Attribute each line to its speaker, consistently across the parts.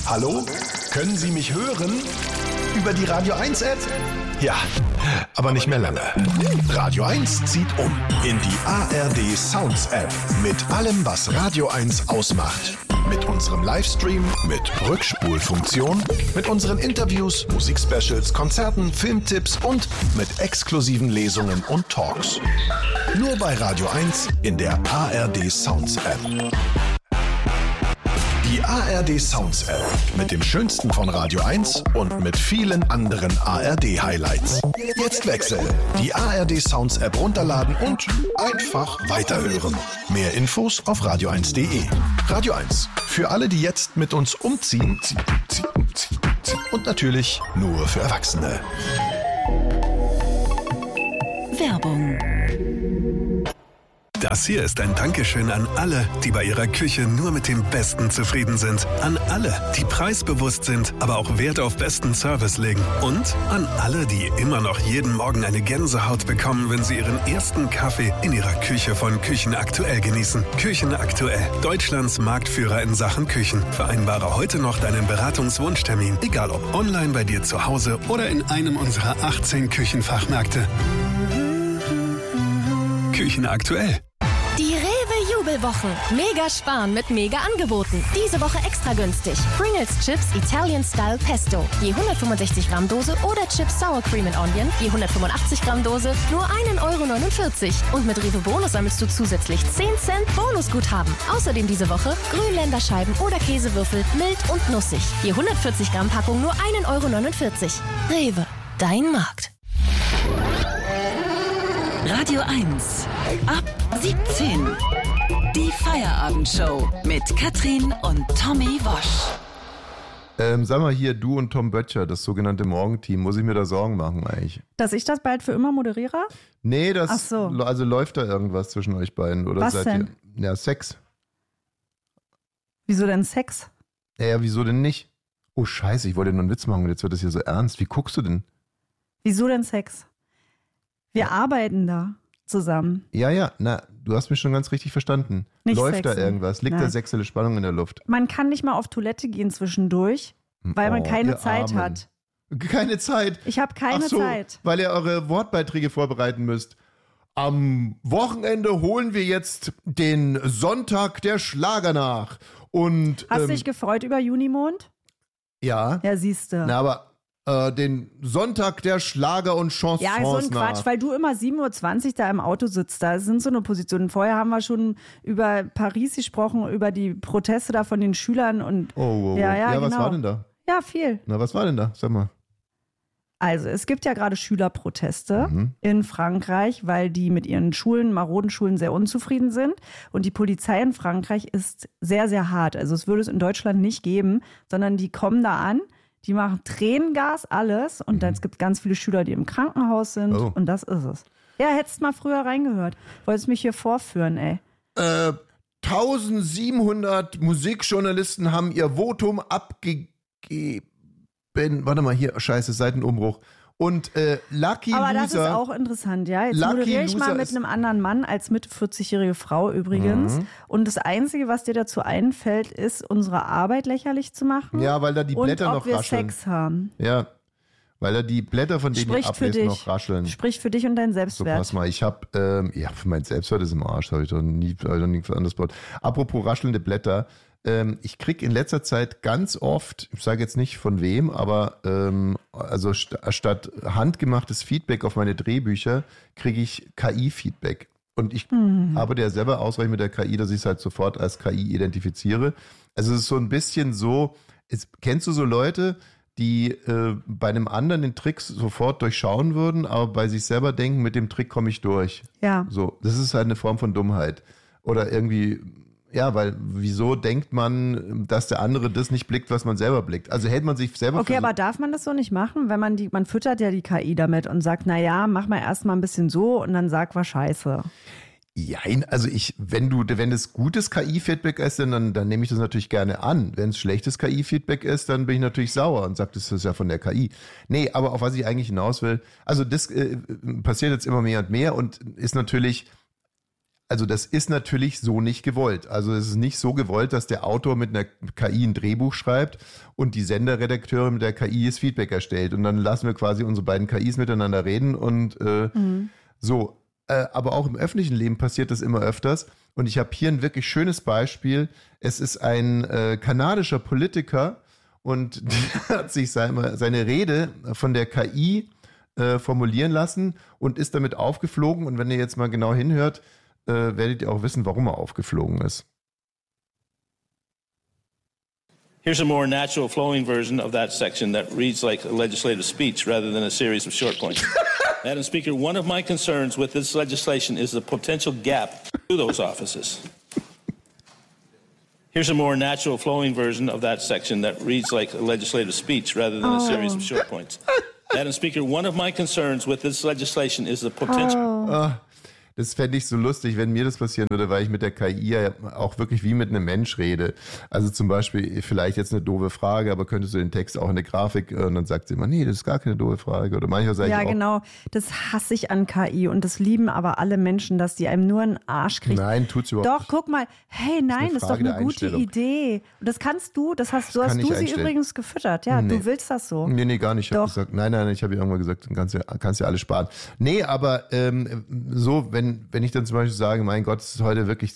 Speaker 1: Hallo? Können Sie mich hören? Über die Radio 1 App? Ja, aber nicht mehr lange. Radio 1 zieht um in die ARD Sounds App mit allem, was Radio 1 ausmacht. Mit unserem Livestream, mit Rückspulfunktion, mit unseren Interviews, Musikspecials, Konzerten, Filmtipps und mit exklusiven Lesungen und Talks. Nur bei Radio 1 in der ARD Sounds App. Die ARD Sounds App mit dem Schönsten von Radio 1 und mit vielen anderen ARD-Highlights. Jetzt wechseln. Die ARD Sounds App runterladen und einfach weiterhören. Mehr Infos auf radio1.de. Radio 1. Für alle, die jetzt mit uns umziehen. Und natürlich nur für Erwachsene.
Speaker 2: Werbung.
Speaker 3: Das hier ist ein Dankeschön an alle, die bei ihrer Küche nur mit dem Besten zufrieden sind. An alle, die preisbewusst sind, aber auch Wert auf besten Service legen. Und an alle, die immer noch jeden Morgen eine Gänsehaut bekommen, wenn sie ihren ersten Kaffee in ihrer Küche von Küchen Aktuell genießen. Küchen Aktuell, Deutschlands Marktführer in Sachen Küchen. Vereinbare heute noch deinen Beratungswunschtermin, egal ob online bei dir zu Hause oder in einem unserer 18 Küchenfachmärkte. Küchen Aktuell.
Speaker 4: Die Rewe-Jubelwochen. Mega sparen mit mega Angeboten. Diese Woche extra günstig. Pringles Chips Italian Style Pesto. Je 165 Gramm Dose oder Chips Sour Cream and Onion. Je 185 Gramm Dose. Nur 1,49 €. Und mit Rewe Bonus sammelst du zusätzlich 10 Cent Bonusguthaben. Außerdem diese Woche Grünländerscheiben oder Käsewürfel mild und nussig. Je 140 Gramm Packung nur 1,49 €. Rewe. Dein Markt.
Speaker 2: Radio 1. Ab 17. Die Feierabendshow mit Katrin und Tommy Wosch.
Speaker 5: Sag mal hier, du und Tom Böttcher, das sogenannte Morgenteam, muss ich mir da Sorgen machen eigentlich?
Speaker 6: Dass ich das bald für immer moderiere?
Speaker 5: Nee,
Speaker 6: Ach so.
Speaker 5: Also läuft da irgendwas zwischen euch beiden? Oder
Speaker 6: Was
Speaker 5: seid
Speaker 6: denn?
Speaker 5: ihr? Ja, Sex.
Speaker 6: Wieso denn Sex?
Speaker 5: Ja, wieso denn nicht? Oh Scheiße, ich wollte nur einen Witz machen und jetzt wird das hier so ernst. Wie guckst du denn?
Speaker 6: Wieso denn Sex? Wir arbeiten da zusammen.
Speaker 5: Ja, du hast mich schon ganz richtig verstanden.
Speaker 6: Nicht
Speaker 5: Läuft
Speaker 6: sexy.
Speaker 5: da irgendwas? Liegt da
Speaker 6: Nein.
Speaker 5: sexuelle Spannung in der Luft?
Speaker 6: Man kann nicht mal auf Toilette gehen zwischendurch, weil man keine
Speaker 5: ihr
Speaker 6: Zeit
Speaker 5: Armen.
Speaker 6: hat.
Speaker 5: Keine Zeit?
Speaker 6: Ich habe keine
Speaker 5: Ach so,
Speaker 6: Zeit.
Speaker 5: weil ihr eure Wortbeiträge vorbereiten müsst. Am Wochenende holen wir jetzt den Sonntag der Schlager nach. Und
Speaker 6: Hast du dich gefreut über Junimond?
Speaker 5: ja,
Speaker 6: Ja, siehst du.
Speaker 5: na, aber den Sonntag der Schlager und Chansons
Speaker 6: Ja, so ein
Speaker 5: nach.
Speaker 6: Quatsch, weil du immer 7:20 Uhr da im Auto sitzt. Da sind so eine Position. Vorher haben wir schon über Paris gesprochen, über die Proteste da von den Schülern und
Speaker 5: Oh.
Speaker 6: Ja,
Speaker 5: was
Speaker 6: genau.
Speaker 5: war denn da?
Speaker 6: ja, viel.
Speaker 5: Na, was war denn da? Sag mal.
Speaker 6: Also, es gibt ja gerade Schülerproteste in Frankreich, weil die mit ihren Schulen, maroden Schulen, sehr unzufrieden sind. Und die Polizei in Frankreich ist sehr, sehr hart. Also, es würde es in Deutschland nicht geben, sondern die kommen da an, die machen Tränengas, alles. Und dann es gibt ganz viele Schüler, die im Krankenhaus sind.
Speaker 5: Oh.
Speaker 6: Und das ist es. Ja, hättest mal früher reingehört. Wolltest mich hier vorführen, ey.
Speaker 5: 1700 Musikjournalisten haben ihr Votum abgegeben. Warte mal, hier, scheiße, Seitenumbruch. Und Lucky
Speaker 6: Aber das ist
Speaker 5: Loser.
Speaker 6: auch interessant, ja. Jetzt
Speaker 5: Lucky
Speaker 6: moderiere ich mal
Speaker 5: Loser
Speaker 6: mit
Speaker 5: ist-
Speaker 6: einem anderen Mann als Mitte 40-jährige Frau übrigens. Und das Einzige, was dir dazu einfällt, ist, unsere Arbeit lächerlich zu machen.
Speaker 5: Ja, weil da die
Speaker 6: und
Speaker 5: Blätter
Speaker 6: ob
Speaker 5: noch
Speaker 6: wir
Speaker 5: rascheln.
Speaker 6: Sex haben.
Speaker 5: Ja, weil da die Blätter, von denen ihr
Speaker 6: Spricht für
Speaker 5: ablest,
Speaker 6: dich.
Speaker 5: noch rascheln.
Speaker 6: Spricht für dich und deinen
Speaker 5: So,
Speaker 6: Selbstwert.
Speaker 5: pass mal, ich habe, für mein Selbstwert ist im Arsch, habe ich doch nichts anderes gebaut. Apropos raschelnde Blätter, ich kriege in letzter Zeit ganz oft, ich sage jetzt nicht von wem, aber also statt handgemachtes Feedback auf meine Drehbücher, kriege ich KI-Feedback. Und ich arbeite ja selber ausreichend mit der KI, dass ich es halt sofort als KI identifiziere. Also es ist so ein bisschen so, kennst du so Leute, die bei einem anderen den Trick sofort durchschauen würden, aber bei sich selber denken, mit dem Trick komme ich durch.
Speaker 6: Ja.
Speaker 5: So, das ist halt eine Form von Dummheit. Oder irgendwie, ja, weil wieso denkt man, dass der andere das nicht blickt, was man selber blickt? Also hält man sich selber
Speaker 6: Okay,
Speaker 5: für
Speaker 6: aber darf man das so nicht machen? Wenn man füttert ja die KI damit und sagt, naja, mach mal erstmal ein bisschen so und dann sag was Scheiße.
Speaker 5: Jein, also wenn es gutes KI-Feedback ist, dann nehme ich das natürlich gerne an. Wenn es schlechtes KI-Feedback ist, dann bin ich natürlich sauer und sage, das ist ja von der KI. Nee, aber auf was ich eigentlich hinaus will, also das passiert jetzt immer mehr und mehr und ist natürlich also das ist natürlich so nicht gewollt. Also es ist nicht so gewollt, dass der Autor mit einer KI ein Drehbuch schreibt und die Senderredakteurin mit der KI das Feedback erstellt. Und dann lassen wir quasi unsere beiden KIs miteinander reden und so. Aber auch im öffentlichen Leben passiert das immer öfters. Und ich habe hier ein wirklich schönes Beispiel. Es ist ein kanadischer Politiker und der hat sich seine Rede von der KI formulieren lassen und ist damit aufgeflogen. Und wenn ihr jetzt mal genau hinhört, werdet ihr auch wissen, warum er aufgeflogen ist.
Speaker 7: Here's a more natural flowing version of that section that reads like a legislative speech rather than a series of short points. Madam Speaker, one of my concerns with this legislation is the potential gap to those offices. Here's a more natural flowing version of that section that reads like a legislative speech rather than a series of short points. Madam Speaker, one of my concerns with this legislation is the potential...
Speaker 5: Das fände ich so lustig, wenn mir das passieren würde, weil ich mit der KI ja auch wirklich wie mit einem Mensch rede. Also zum Beispiel vielleicht jetzt eine doofe Frage, aber könntest du den Text auch in eine Grafik und dann sagt sie immer, nee, das ist gar keine doofe Frage. Oder manchmal sage ich auch,
Speaker 6: genau, das hasse ich an KI und das lieben aber alle Menschen, dass die einem nur einen Arsch kriegen.
Speaker 5: Nein, tut's überhaupt nicht.
Speaker 6: Doch, guck mal, hey, nein, das ist doch eine gute Idee. Und das kannst du, hast du sie übrigens gefüttert. Ja, du willst das so.
Speaker 5: Nee, gar nicht. Ich habe gesagt, nein, ich habe ihr irgendwann gesagt, kannst ja alles sparen. Nee, aber so, wenn ich dann zum Beispiel sage, mein Gott, es ist heute wirklich,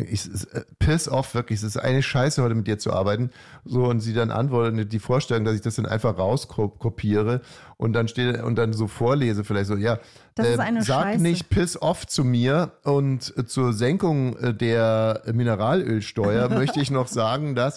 Speaker 5: piss off, wirklich, es ist eine Scheiße, heute mit dir zu arbeiten, so, und sie dann antwortet, die Vorstellung, dass ich das dann einfach rauskopiere und dann so vorlese, vielleicht so, ja,
Speaker 6: das ist eine
Speaker 5: sag
Speaker 6: Scheiße.
Speaker 5: Nicht piss off zu mir, und zur Senkung der Mineralölsteuer möchte ich noch sagen, dass,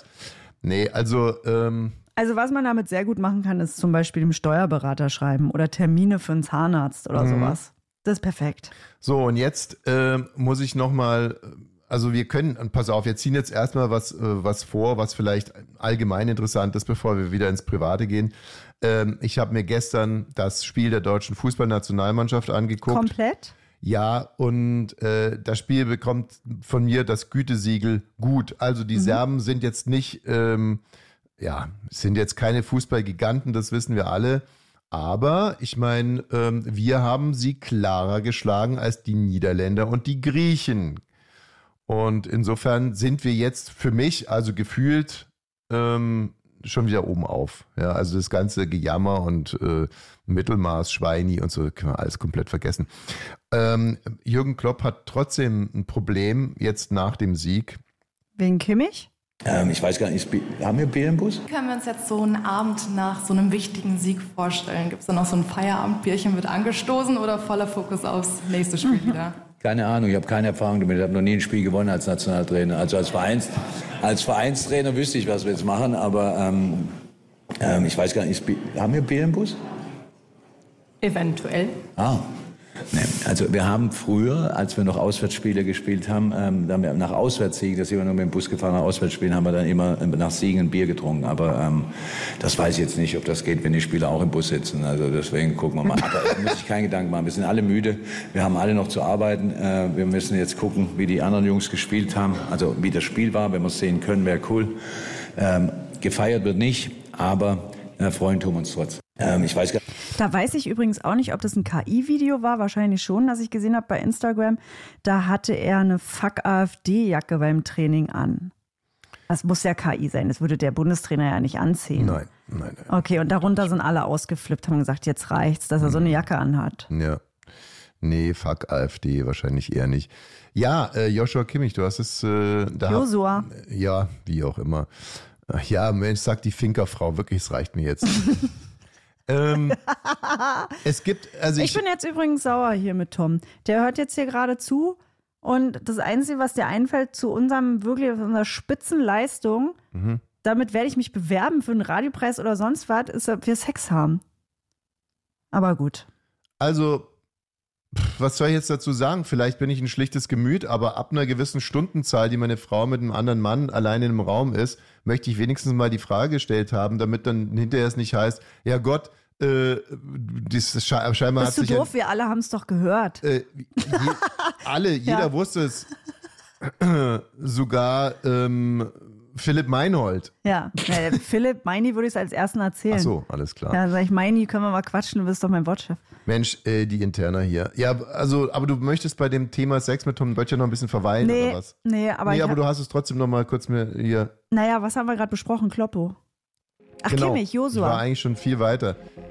Speaker 5: also
Speaker 6: was man damit sehr gut machen kann, ist zum Beispiel dem Steuerberater schreiben oder Termine für einen Zahnarzt oder sowas. Das ist perfekt.
Speaker 5: So, und jetzt muss ich nochmal, also wir können, pass auf, wir ziehen jetzt erstmal was vor, was vielleicht allgemein interessant ist, bevor wir wieder ins Private gehen. Ich habe mir gestern das Spiel der deutschen Fußballnationalmannschaft angeguckt.
Speaker 6: Komplett?
Speaker 5: Ja, und das Spiel bekommt von mir das Gütesiegel gut. Also die Serben sind jetzt nicht, sind jetzt keine Fußballgiganten, das wissen wir alle. Aber ich meine, wir haben sie klarer geschlagen als die Niederländer und die Griechen. Und insofern sind wir jetzt für mich, also gefühlt, schon wieder oben auf. Ja, also das ganze Gejammer und Mittelmaß, Schweini und so, können wir alles komplett vergessen. Jürgen Klopp hat trotzdem ein Problem jetzt nach dem Sieg.
Speaker 6: Wegen Kimmich?
Speaker 8: Ich weiß gar nicht, haben wir Bier im Bus?
Speaker 9: Können wir uns jetzt so einen Abend nach so einem wichtigen Sieg vorstellen? Gibt es da noch so ein Feierabendbierchen, wird angestoßen oder voller Fokus aufs nächste Spiel wieder?
Speaker 8: Keine Ahnung, ich habe keine Erfahrung damit. Ich habe noch nie ein Spiel gewonnen als Nationaltrainer. Also als Vereinstrainer wüsste ich, was wir jetzt machen, aber ich weiß gar nicht, haben wir Bier im Bus?
Speaker 9: Eventuell.
Speaker 8: Nee. Also wir haben früher, als wir noch Auswärtsspiele gespielt haben, nach Auswärtssiegen, das sind wir nur mit dem Bus gefahren, nach Auswärtsspielen haben wir dann immer nach Siegen ein Bier getrunken. Aber das weiß ich jetzt nicht, ob das geht, wenn die Spieler auch im Bus sitzen. Also deswegen gucken wir mal. Aber da muss ich keinen Gedanken machen. Wir sind alle müde, wir haben alle noch zu arbeiten. Wir müssen jetzt gucken, wie die anderen Jungs gespielt haben. Also wie das Spiel war, wenn wir es sehen können, wäre cool. Gefeiert wird nicht, aber freuen tun wir uns trotzdem. Ich weiß gar nicht.
Speaker 6: Da weiß ich übrigens auch nicht, ob das ein KI-Video war, wahrscheinlich schon, das ich gesehen habe bei Instagram. Da hatte er eine Fuck-AfD-Jacke beim Training an. Das muss ja KI sein, das würde der Bundestrainer ja nicht anziehen.
Speaker 5: Nein.
Speaker 6: Okay, und darunter sind alle ausgeflippt, haben gesagt, jetzt reicht's, dass er so eine Jacke anhat.
Speaker 5: Ja. Nee, fuck AfD, wahrscheinlich eher nicht. Ja, Joshua Kimmich, du hast es
Speaker 6: Joshua.
Speaker 5: Ja, wie auch immer. Ja, Mensch, sagt die Finkerfrau, wirklich, es reicht mir jetzt. Es gibt, also
Speaker 6: ich bin jetzt übrigens sauer hier mit Tom. Der hört jetzt hier gerade zu und das Einzige, was dir einfällt zu unserer Spitzenleistung, damit werde ich mich bewerben für einen Radiopreis oder sonst was, ist, ob wir Sex haben. Aber gut.
Speaker 5: Also, was soll ich jetzt dazu sagen? Vielleicht bin ich ein schlichtes Gemüt, aber ab einer gewissen Stundenzahl, die meine Frau mit einem anderen Mann allein in einem Raum ist, möchte ich wenigstens mal die Frage gestellt haben, damit dann hinterher es nicht heißt, ja Gott, scheinbar
Speaker 6: bist du doof? Wir alle haben es doch gehört.
Speaker 5: Jeder wusste es. Sogar Philipp Meinhold.
Speaker 6: Ja, Philipp Meini würde ich es als ersten erzählen.
Speaker 5: Ach so, alles klar.
Speaker 6: Ja, dann sag ich, Meini, können wir mal quatschen, du bist doch mein Wortchef.
Speaker 5: Mensch, die Interna hier. Ja, also, aber du möchtest bei dem Thema Sex mit Tom Böttcher noch ein bisschen verweilen, oder was?
Speaker 6: Nee, aber
Speaker 5: du hast es trotzdem noch mal kurz mir hier...
Speaker 6: Naja, was haben wir gerade besprochen? Kloppo. Ach,
Speaker 5: genau.
Speaker 6: Kimmich, Josua.
Speaker 5: Ich war eigentlich schon viel weiter.